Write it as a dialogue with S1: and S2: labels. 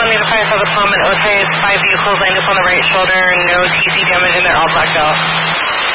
S1: need to find for the Palm and Otay. It's 5 vehicles, line up on the right shoulder, no TC damage, and they're all blacked out.